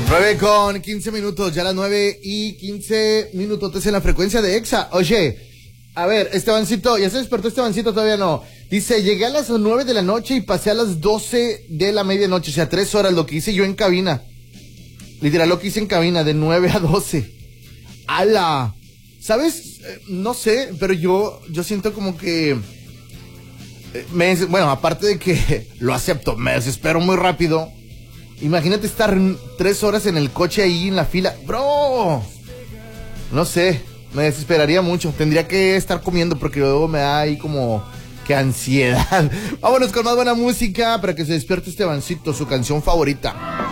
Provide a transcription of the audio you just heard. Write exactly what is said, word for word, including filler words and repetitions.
nueve con quince minutos, ya las nueve y quince minutos en la frecuencia de Exa. Oye, a ver, Estebancito, ¿ya se despertó Estebancito? Todavía no. Dice, llegué a las nueve de la noche y pasé a las doce de la medianoche, o sea, tres horas, lo que hice yo en cabina. Literal, lo que hice en cabina, de nueve a doce. ¡Hala! ¿Sabes? Eh, no sé, pero yo, yo siento como que... Eh, me, bueno, aparte de que lo acepto, me desespero muy rápido. Imagínate estar tres horas en el coche ahí en la fila. ¡Bro! No sé, me desesperaría mucho. Tendría que estar comiendo porque luego me da ahí como que ansiedad. Vámonos con más buena música para que se despierte Estebancito, su canción favorita.